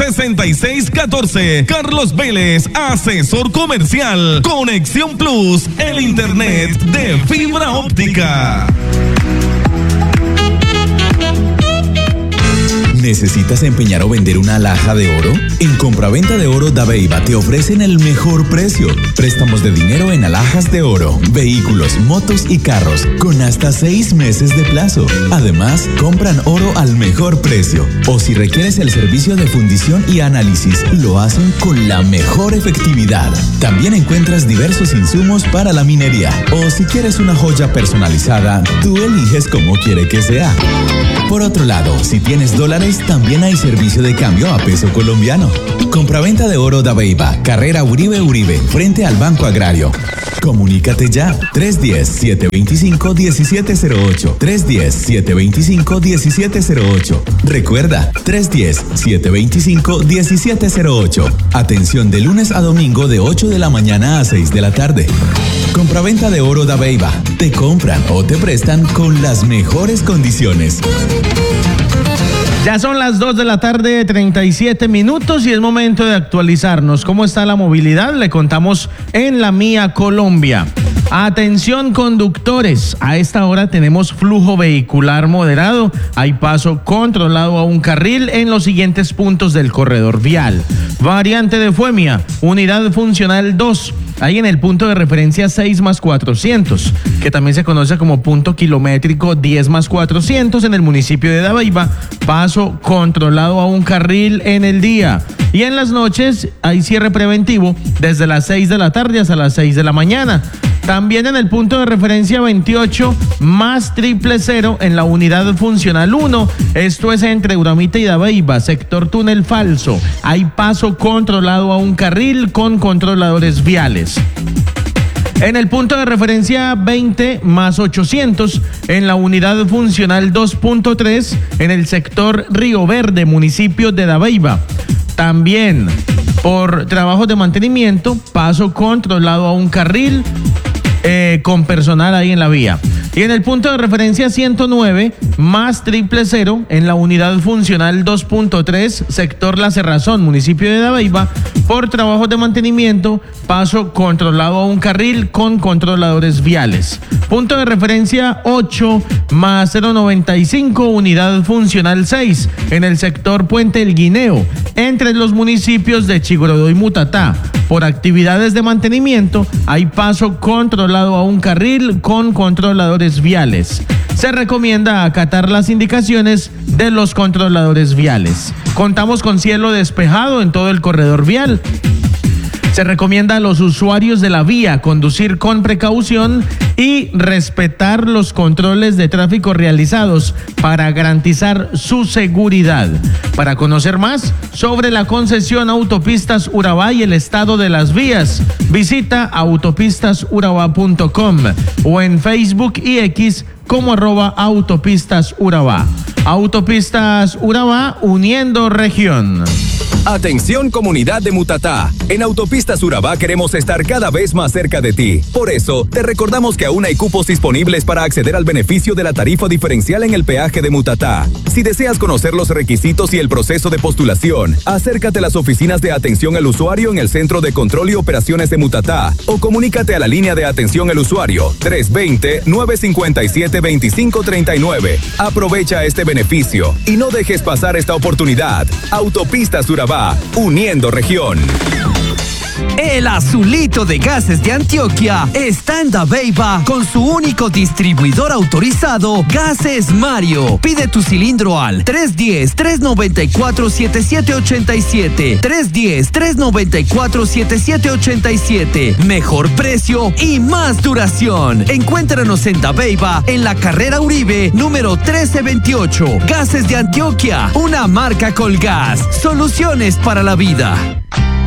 6614. Carlos Vélez, asesor comercial. Conexión Plus, el internet de fibra óptica. ¿Necesitas empeñar o vender una alhaja de oro? En Compraventa de Oro Dabeiba te ofrecen el mejor precio. Préstamos de dinero en alhajas de oro, vehículos, motos y carros, con hasta 6 meses de plazo. Además, compran oro al mejor precio. O si requieres el servicio de fundición y análisis, lo hacen con la mejor efectividad. También encuentras diversos insumos para la minería. O si quieres una joya personalizada, tú eliges cómo quiere que sea. Por otro lado, si tienes dólares, también hay servicio de cambio a peso colombiano. Compraventa de Oro Dabeiba, carrera Uribe, frente al Banco Agrario. Comunícate ya, 310-725-1708, 310-725-1708. Recuerda, 310-725-1708. Atención de lunes a domingo de 8 de la mañana a 6 de la tarde. Compraventa de Oro Dabeiba, te compran o te prestan con las mejores condiciones. Ya son las 2 de la tarde, 37 minutos y es momento de actualizarnos. ¿Cómo está la movilidad? Le contamos en La Mía Colombia. Atención conductores, a esta hora tenemos flujo vehicular moderado, hay paso controlado a un carril en los siguientes puntos del corredor vial. Variante de Fuemia, unidad funcional 2, ahí en el punto de referencia 6+400, que también se conoce como punto kilométrico 10+400 en el municipio de Dabeiba, paso controlado a un carril en el día. Y en las noches hay cierre preventivo desde las 6 de la tarde hasta las 6 de la mañana. También en el punto de referencia 28+000 en la unidad funcional 1, esto es entre Uramita y Dabeiba, sector túnel falso. Hay paso controlado a un carril con controladores viales. En el punto de referencia 20+800 en la unidad funcional 2.3 en el sector Río Verde, municipio de Dabeiba. También por trabajos de mantenimiento, paso controlado a un carril con personal ahí en la vía. Y en el punto de referencia 109+000 en la unidad funcional 2.3, sector La Cerrazón, municipio de Dabeiba, por trabajos de mantenimiento, paso controlado a un carril con controladores viales. Punto de referencia 8+095, unidad funcional 6, en el sector Puente El Guineo, entre los municipios de Chigorodó y Mutatá. Por actividades de mantenimiento, hay paso controlado a un carril con controladores viales. Se recomienda acatar las indicaciones de los controladores viales. Contamos con cielo despejado en todo el corredor vial. Se recomienda a los usuarios de la vía conducir con precaución y respetar los controles de tráfico realizados para garantizar su seguridad. Para conocer más sobre la concesión Autopistas Urabá y el estado de las vías, visita autopistasurabá.com o en Facebook y X como @autopistasurabá. Autopistas Urabá, uniendo región. Atención comunidad de Mutatá, en Autopistas Urabá queremos estar cada vez más cerca de ti. Por eso, te recordamos que aún hay cupos disponibles para acceder al beneficio de la tarifa diferencial en el peaje de Mutatá. Si deseas conocer los requisitos y el proceso de postulación, acércate a las oficinas de atención al usuario en el Centro de Control y Operaciones de Mutatá o comunícate a la línea de atención al usuario 320-957-2539. Aprovecha este beneficio y no dejes pasar esta oportunidad. Autopistas Urabá, uniendo región. El azulito de gases de Antioquia está en Dabeiba con su único distribuidor autorizado, Gases Mario. Pide tu cilindro al 310-394-7787. 310-394-7787. Mejor precio y más duración. Encuéntranos en Dabeiba, en la carrera Uribe, número 1328. Gases de Antioquia, una marca Colgas. Soluciones para la vida.